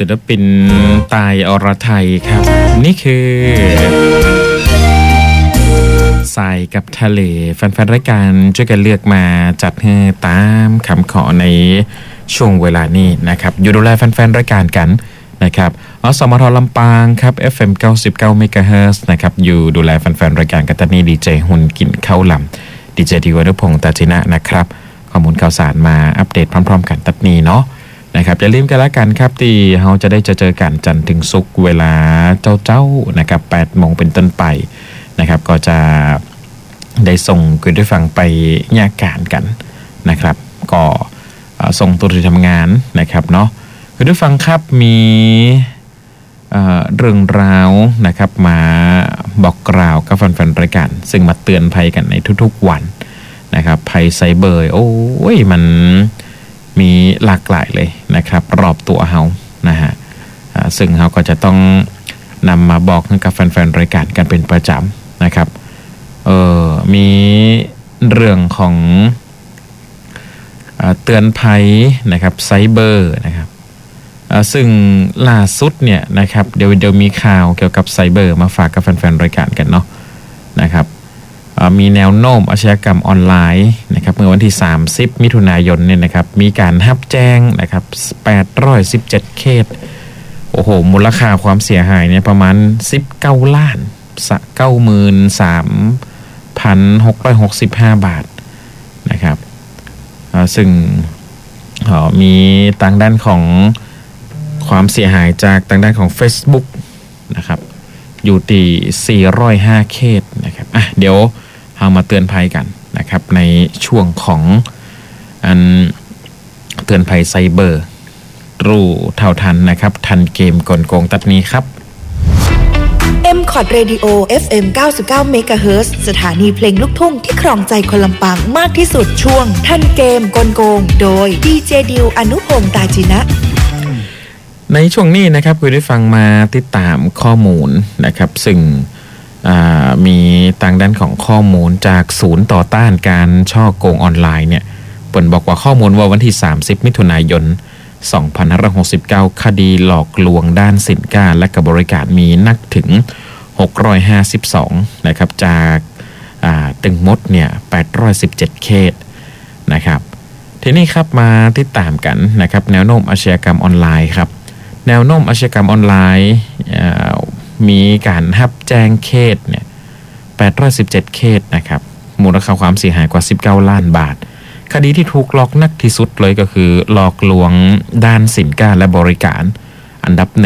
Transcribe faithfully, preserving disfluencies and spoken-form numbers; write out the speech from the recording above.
ศิลปินตายอรไทยครับนี่คือทรายกับทะเลแฟนๆรายการช่วยกันเลือกมาจัดให้ตามคำขอในช่วงเวลานี้นะครับอยู่ดูแลแฟนๆรายการกันนะครับอสมทลำปางครับ เอฟ เอ็ม เก้าสิบเก้า เมกะเฮิรตซ์นะครับอยู่ดูแลแฟนๆรายการกันตอนนี้ดีเจหุ่นกินข้าวลำดีเจดีวนุพงษ์ตาจินะนะครับข้อมูลข่าวสารมาอัปเดตพร้อมๆกันตัดนี้เนาะนะครับอย่าลืมกันละกันครับที่เราจะได้จะเจอกันจันทร์ถึงศุกร์เวลาเจ้าๆนะครับแปดโมงเป็นต้นไปนะครับก็จะได้ส่งคุณได้ฟังไปแยกการกันนะครับก็ส่งตัวที่ทำงานนะครับเนาะคุณได้ฟังครับมีเอ่อเรื่องราวนะครับมาบอกกล่าวกับแฟนๆรายการซึ่งมาเตือนภัยกันในทุกๆวันนะครับภัยไซเบอร์โอ้ยมันมีหลากหลายเลยนะครับรอบตัวเฮานะฮะซึ่งเฮาก็จะต้องนำมาบอกให้กับแฟนๆรายการกันเป็นประจำนะครับเออมีเรื่องของเตือนภัยนะครับไซเบอร์นะครับซึ่งล่าสุดเนี่ยนะครับเดี๋ยวเดี๋ยวมีข่าวเกี่ยวกับไซเบอร์มาฝากกับแฟนๆรายการกันเนาะนะครับมีแนวโน้มอาชญากรรมออนไลน์นะครับเมื่อวันที่สามสิบมิถุนายนเนี่ยนะครับมีการรับแจ้งนะครับแปดร้อยสิบเจ็ดเคสโอ้โหมูลค่าความเสียหายเนี่ยประมาณสิบเก้าล้าน เก้าหมื่นสามพันหกร้อยหกสิบห้า บาทนะครับซึ่งมีทางด้านของความเสียหายจากทางด้านของ Facebook นะครับอยู่ที่สี่ร้อยห้าเคสนะครับอ่ะเดี๋ยวเอามาเตือนภัยกันนะครับในช่วงของอันเตือนภัยไซเบอร์รู้เท่าทันนะครับทันเกมกลโกงตัดนี้ครับเอ็ม คอท Radio เอฟ เอ็ม เก้าสิบเก้า เมกะเฮิรตซ์ สถานีเพลงลูกทุ่งที่ครองใจคนลำปางมากที่สุดช่วงทันเกมกลโกงโดยดีเจดิวอนุพงษ์ตาจินะในช่วงนี้นะครับคุณได้ฟังมาติดตามข้อมูลนะครับซึ่งมีทางด้านของข้อมูลจากศูนย์ต่อต้านการช่อโกงออนไลน์เนี่ยเปิดบอกว่าข้อมูลว่าวันที่สามสิบมิถุนายนสองพันห้าร้อยหกสิบเก้าคดีหลอกลวงด้านสินค้าและบริการมีนักถึงหกร้อยห้าสิบสองนะครับจากตึงมดเนี่ยแปดร้อยสิบเจ็ดเคสนะครับทีนี้ครับมาติดตามกันนะครับแนวโน้มอาชญากรรมออนไลน์ครับแนวโน้มอาชญากรรมออนไลน์มีการรับแจ้งเคสเนี่ยแปดร้อยสิบเจ็ดเคสนะครับมูลค่าความเสียหายกว่าสิบเก้าล้านบาทคดีที่ถูกหลอกนักที่สุดเลยก็คือหลอกลวงด้านสินค้าและบริการอันดับหนึ่ง